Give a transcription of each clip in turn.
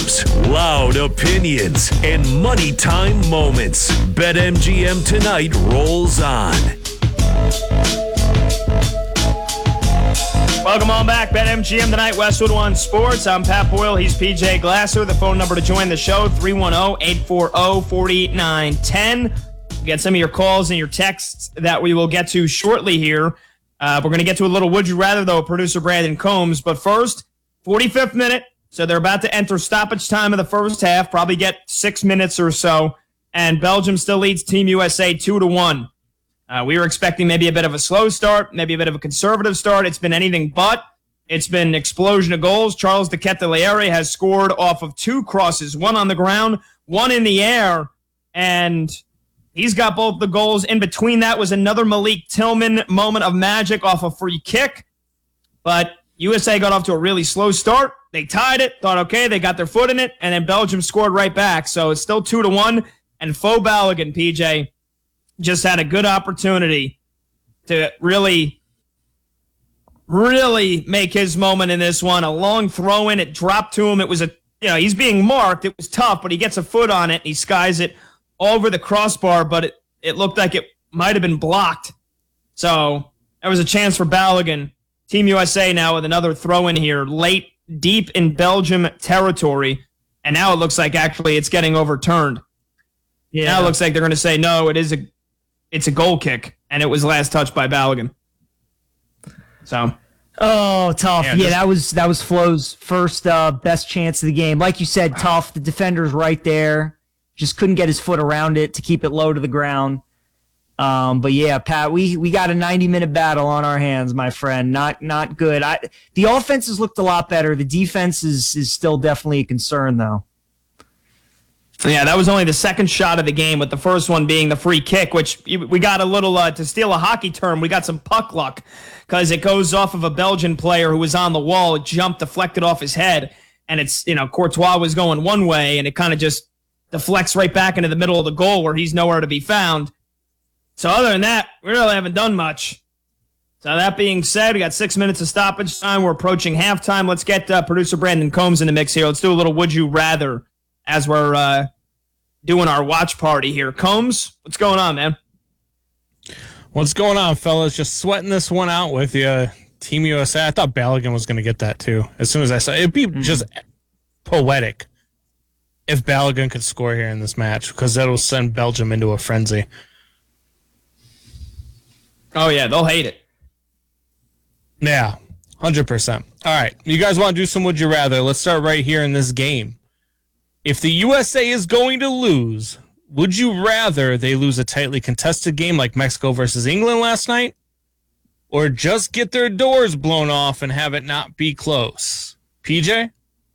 games, loud opinions, and money time moments. BetMGM tonight rolls on. Welcome on back. BetMGM tonight, Westwood One Sports. I'm Pat Boyle. He's PJ Glasser. The phone number to join the show, 310-840-4910. Get some of your calls and your texts that we will get to shortly here. We're going to get to a little Would You Rather, though, producer Brandon Combs. But first, 45th minute. So they're about to enter stoppage time of the first half, probably get 6 minutes or so. And Belgium still leads Team USA 2-1. We were expecting maybe a bit of a slow start, maybe a bit of a conservative start. It's been anything but. It's been an explosion of goals. Charles de Ketelaere has scored off of 2 crosses, one on the ground, one in the air, and he's got both the goals. In between that was another Malik Tillman moment of magic off a free kick, but USA got off to a really slow start. They tied it, thought, okay, they got their foot in it, and then Belgium scored right back. So it's still 2-1, and Faux Balogun, PJ, just had a good opportunity to really make his moment in this one. A long throw in, it dropped to him. It was he's being marked. It was tough, but he gets a foot on it and he skies it over the crossbar, but it looked like it might have been blocked. So there was a chance for Balogun. Team USA now with another throw in here, late, deep in Belgium territory, and now it looks like actually it's getting overturned. Yeah. Now it looks like they're going to say no, it's a goal kick, and it was last touched by Balogun. So, tough. Yeah, that was Flo's first best chance of the game. Like you said, tough. The defender's right there, just couldn't get his foot around it to keep it low to the ground. But yeah, Pat, we got a 90-minute battle on our hands, my friend. Not good. The offense has looked a lot better. The defense is still definitely a concern, though. Yeah, that was only the second shot of the game, with the first one being the free kick, which we got a little, to steal a hockey term, we got some puck luck, because it goes off of a Belgian player who was on the wall. It jumped, deflected off his head, and it's, Courtois was going one way, and it kind of just deflects right back into the middle of the goal where he's nowhere to be found. So other than that, we really haven't done much. So that being said, we got 6 minutes of stoppage time. We're approaching halftime. Let's get producer Brandon Combs in the mix here. Let's do a little Would You Rather as we're doing our watch party here. Combs, what's going on, man? What's going on, fellas? Just sweating this one out with you. Team USA. I thought Balogun was going to get that, too. As soon as I saw it, it'd be just poetic if Balogun could score here in this match, because that'll send Belgium into a frenzy. Oh, yeah, they'll hate it. Yeah, 100%. All right, you guys want to do some Would You Rather? Let's start right here in this game. If the USA is going to lose, would you rather they lose a tightly contested game like Mexico versus England last night, or just get their doors blown off and have it not be close? PJ?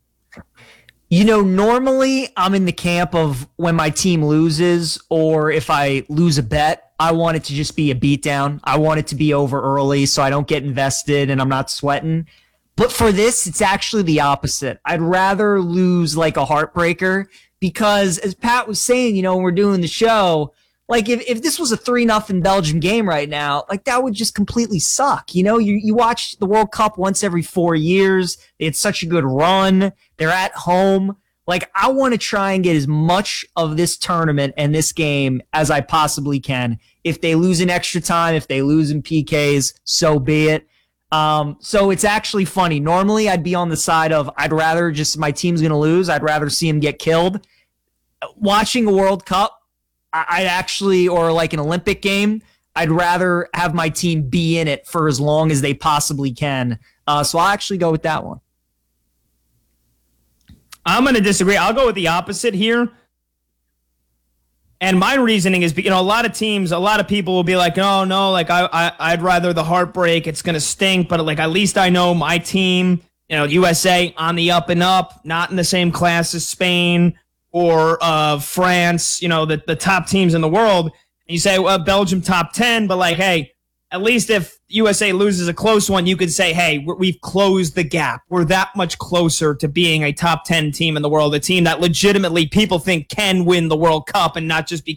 Normally I'm in the camp of when my team loses, or if I lose a bet, I want it to just be a beatdown. I want it to be over early so I don't get invested and I'm not sweating. But for this, it's actually the opposite. I'd rather lose like a heartbreaker, because as Pat was saying, when we're doing the show, like if this was a 3-0 Belgium game right now, like that would just completely suck. You watch the World Cup once every 4 years. They had such a good run. They're at home. Like, I want to try and get as much of this tournament and this game as I possibly can. If they lose in extra time, if they lose in PKs, so be it. So it's actually funny. Normally I'd be on the side of, I'd rather just, my team's going to lose. I'd rather see him get killed. Watching a World Cup, I'd actually, or like an Olympic game, I'd rather have my team be in it for as long as they possibly can. So I'll actually go with that one. I'm going to disagree. I'll go with the opposite here. And my reasoning is, a lot of teams, a lot of people will be like, oh, no, like I'd rather the heartbreak. It's going to stink. But like, at least I know my team, USA on the up and up, not in the same class as Spain or France, the top teams in the world. And you say, well, Belgium top 10, but like, hey, at least if USA loses a close one, you could say, hey, we've closed the gap. We're that much closer to being a top 10 team in the world, a team that legitimately people think can win the World Cup and not just be